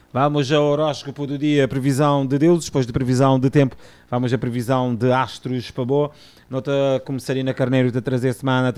Vamos ao horóscopo do dia, a previsão de Deus, depois de previsão de tempo, vamos à previsão de astros para boa. Nota começaria Carneiro de trazer a semana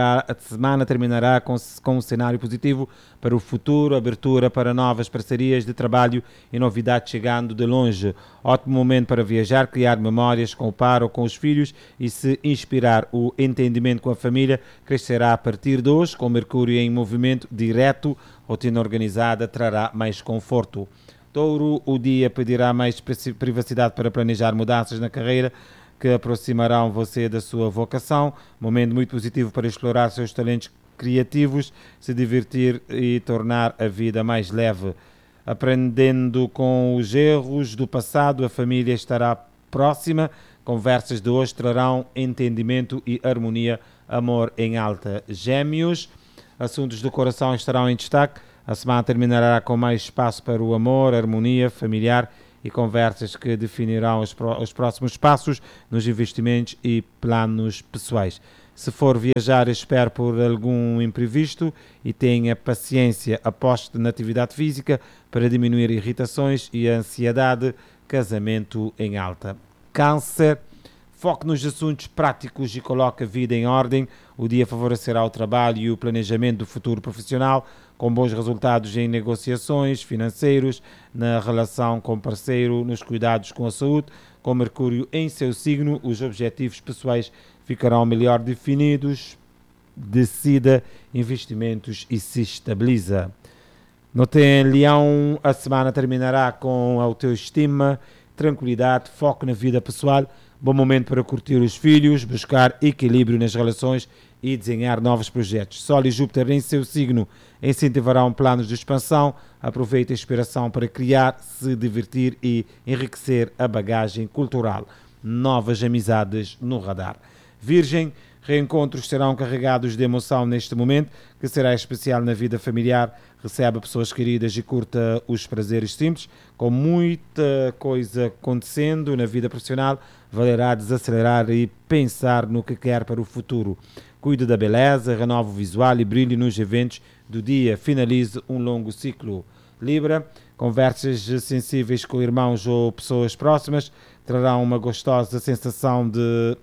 terminará com um cenário positivo para o futuro, abertura para novas parcerias de trabalho e novidades chegando de longe. Ótimo momento para viajar, criar memórias com o par ou com os filhos e se inspirar. O entendimento com a família crescerá a partir de hoje, com Mercúrio em movimento direto. Rotina organizada trará mais conforto. Touro, o dia pedirá mais privacidade para planejar mudanças na carreira que aproximarão você da sua vocação. Momento muito positivo para explorar seus talentos criativos, se divertir e tornar a vida mais leve. Aprendendo com os erros do passado, a família estará próxima. Conversas de hoje trarão entendimento e harmonia, amor em alta. Gêmeos, assuntos do coração estarão em destaque. A semana terminará com mais espaço para o amor, harmonia familiar e conversas que definirão os próximos passos nos investimentos e planos pessoais. Se for viajar, espere por algum imprevisto e tenha paciência. Aposte na atividade física para diminuir irritações e a ansiedade. Casamento em alta. Câncer, foque nos assuntos práticos e coloque a vida em ordem. O dia favorecerá o trabalho e o planejamento do futuro profissional, com bons resultados em negociações financeiros, na relação com o parceiro, nos cuidados com a saúde. Com Mercúrio em seu signo, os objetivos pessoais ficarão melhor definidos. Decida investimentos e se estabiliza. Notem, Leão, a semana terminará com autoestima, tranquilidade, foco na vida pessoal. Bom momento para curtir os filhos, buscar equilíbrio nas relações e desenhar novos projetos. Sol e Júpiter em seu signo incentivarão planos de expansão. Aproveite a inspiração para criar, se divertir e enriquecer a bagagem cultural. Novas amizades no radar. Virgem, reencontros serão carregados de emoção neste momento, que será especial na vida familiar. Recebe pessoas queridas e curta os prazeres simples. Com muita coisa acontecendo na vida profissional, valerá desacelerar e pensar no que quer para o futuro. Cuide da beleza, renove o visual e brilhe nos eventos do dia. Finalize um longo ciclo. Libra, conversas sensíveis com irmãos ou pessoas próximas trarão uma gostosa sensação de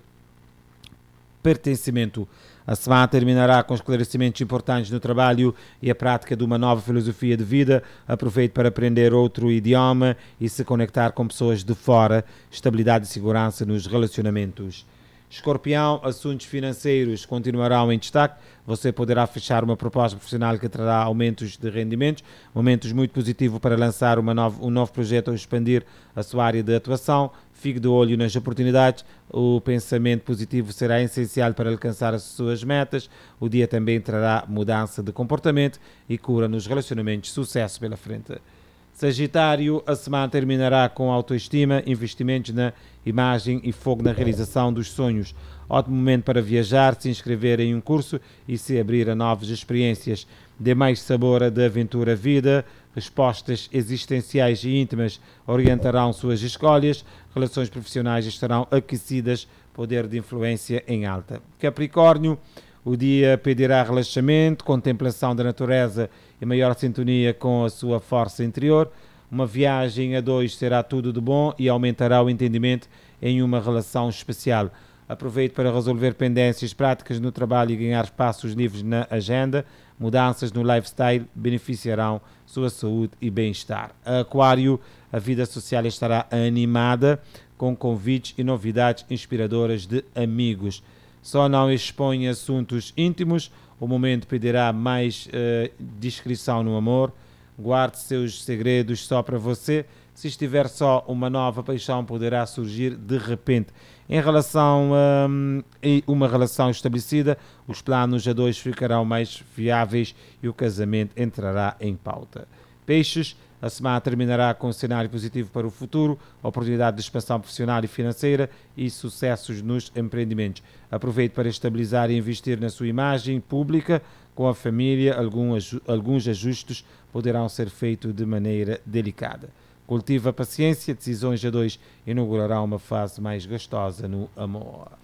pertencimento. A semana terminará com esclarecimentos importantes no trabalho e a prática de uma nova filosofia de vida. Aproveite para aprender outro idioma e se conectar com pessoas de fora. Estabilidade e segurança nos relacionamentos. Escorpião, assuntos financeiros continuarão em destaque. Você poderá fechar uma proposta profissional que trará aumentos de rendimentos. Momentos muito positivos para lançar um novo projeto ou expandir a sua área de atuação. Fique de olho nas oportunidades. O pensamento positivo será essencial para alcançar as suas metas. O dia também trará mudança de comportamento e cura nos relacionamentos. Sucesso pela frente. Sagitário, a semana terminará com autoestima, investimentos na imagem e fogo na realização dos sonhos. Ótimo momento para viajar, se inscrever em um curso e se abrir a novas experiências. Dê mais sabor da aventura vida. Respostas existenciais e íntimas orientarão suas escolhas. Relações profissionais estarão aquecidas. Poder de influência em alta. Capricórnio, o dia pedirá relaxamento, contemplação da natureza e maior sintonia com a sua força interior. Uma viagem a dois será tudo de bom e aumentará o entendimento em uma relação especial. Aproveite para resolver pendências práticas no trabalho e ganhar espaços livres na agenda. Mudanças no lifestyle beneficiarão sua saúde e bem-estar. Aquário, a vida social estará animada com convites e novidades inspiradoras de amigos. Só não expõe assuntos íntimos. O momento pedirá mais discrição no amor. Guarde seus segredos só para você. Se estiver só, uma nova paixão poderá surgir de repente. Em relação a uma relação estabelecida, os planos a dois ficarão mais viáveis e o casamento entrará em pauta. Peixes, a semana terminará com um cenário positivo para o futuro, oportunidade de expansão profissional e financeira e sucessos nos empreendimentos. Aproveite para estabilizar e investir na sua imagem pública. Com a família, alguns ajustes poderão ser feitos de maneira delicada. Cultiva a paciência, decisões a dois inaugurarão uma fase mais gostosa no amor.